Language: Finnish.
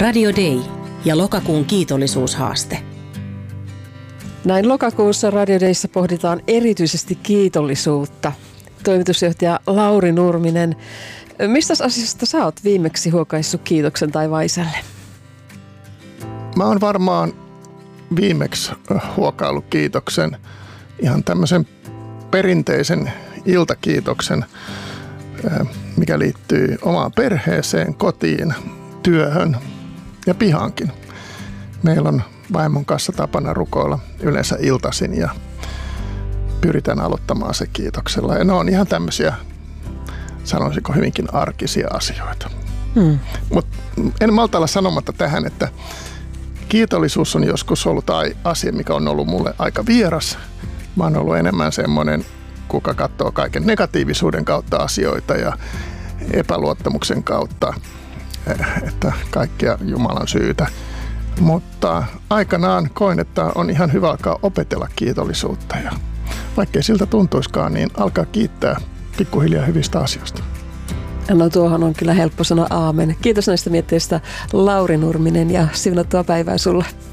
Radio Day ja lokakuun kiitollisuushaaste. Näin lokakuussa Radio Dayssä pohditaan erityisesti kiitollisuutta. Toimitusjohtaja Lauri Nurminen, mistä asiasta sä oot viimeksi huokaissut kiitoksen taivaiselle? Mä oon varmaan viimeksi huokaillut kiitoksen, ihan tämmöisen perinteisen iltakiitoksen, mikä liittyy omaan perheeseen, kotiin, työhön ja pihaankin. Meillä on vaimon kanssa tapana rukoilla yleensä iltaisin ja pyritään aloittamaan se kiitoksella. Ja ne on ihan tämmöisiä, sanoisinko, hyvinkin arkisia asioita. Mutta en malta olla sanomatta tähän, että kiitollisuus on joskus ollut asia, mikä on ollut mulle aika vieras. Mä oon ollut enemmän semmoinen, kuka katsoo kaiken negatiivisuuden kautta asioita ja epäluottamuksen kautta, että kaikkea Jumalan syytä. Mutta aikanaan koin, että on ihan hyvä alkaa opetella kiitollisuutta ja vaikkei siltä tuntuiskaan, niin alkaa kiittää pikkuhiljaa hyvistä asioista. No tuohon on kyllä helppo sanoa aamen. Kiitos näistä mietteistä Lauri Nurminen ja siunattua päivää sulle.